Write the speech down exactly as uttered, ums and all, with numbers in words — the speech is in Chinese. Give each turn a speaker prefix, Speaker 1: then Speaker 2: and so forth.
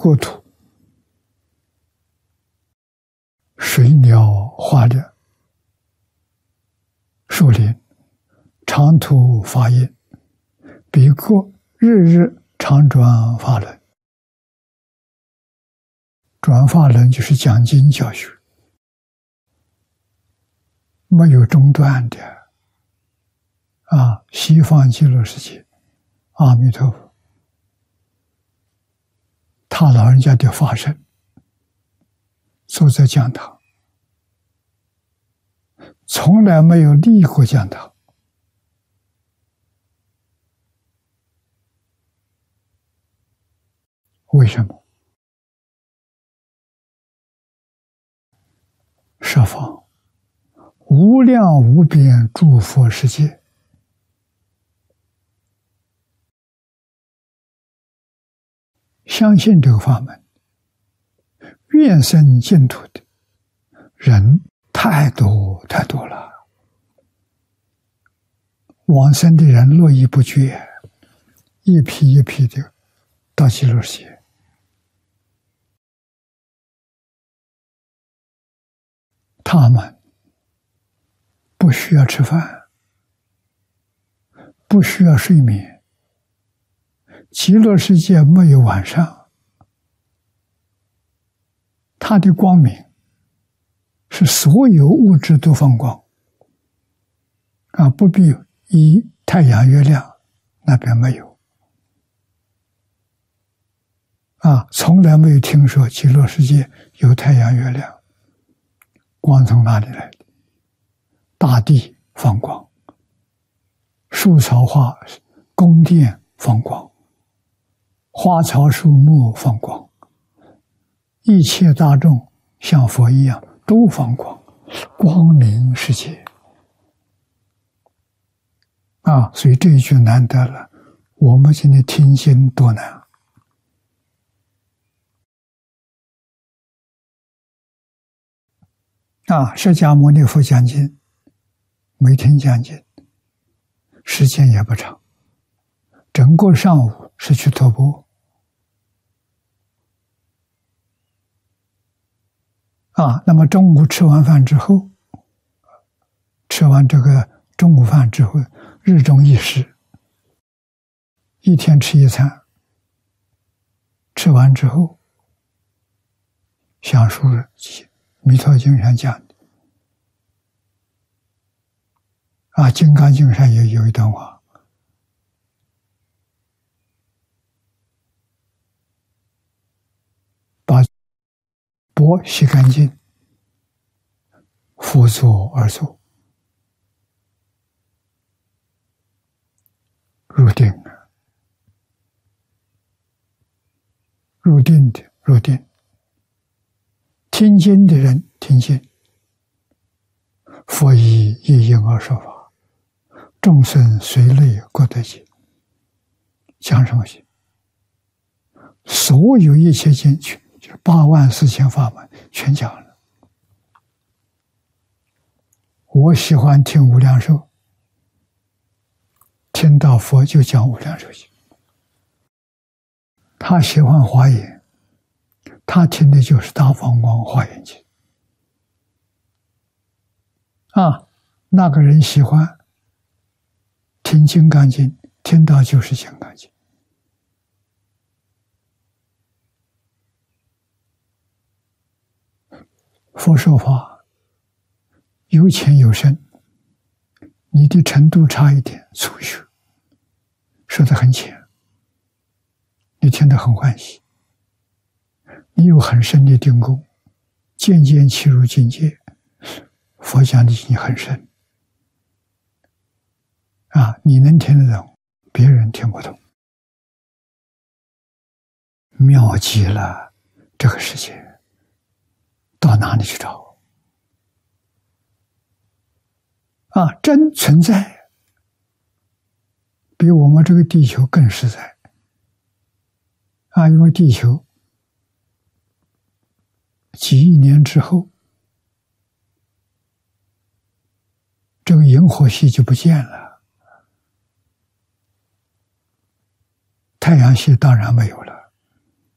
Speaker 1: 国土，水鸟花绿，树林，长途法音，彼国日日常转法轮。转法轮就是讲经教学，没有中断的啊！西方极乐世界，阿弥陀佛，他老人家的法身坐在讲堂，从来没有离过讲堂。为什么？设方无量无边诸佛世界，相信这个法门，愿生净土的人太多太多了，往生的人络绎不绝，一批一批的到极乐世界。他们不需要吃饭，不需要睡眠，极乐世界没有晚上，它的光明是所有物质都放光啊，不必以太阳月亮，那边没有啊，从来没有听说极乐世界有太阳月亮。光从哪里来的？大地放光，树草花宫殿放光，花草树木放光，一切大众像佛一样都放光，光明世界啊！所以这一句难得了，我们今天听经多难。啊，释迦牟尼佛讲经，每天讲经，时间也不长，整个上午是去托钵。啊，那么中午吃完饭之后，吃完这个中午饭之后，日中一食，一天吃一餐，吃完之后，详述弥陀经上讲的啊，金刚经上也有一段话，把钵洗干净，复坐而坐，入定，入定的入定。听经的人听经，佛以一因而说法，众生随类各得经。讲什么经？所有一切经去，就八万四千法门全讲了。我喜欢听无量寿，听到佛就讲无量寿经。他喜欢华严，他听的就是大放光华严经。啊，那个人喜欢听金刚经，听到就是金刚经。佛说法有浅有深，你的程度差一点，初学说得很浅，你听得很欢喜。你有很深的定功，渐渐契入境界，佛讲的经很深啊，你能听得懂，别人听不懂，妙极了。这个世界到哪里去找啊？真存在，比我们这个地球更实在啊！因为地球几亿年之后，这个银河系就不见了，太阳系当然没有了。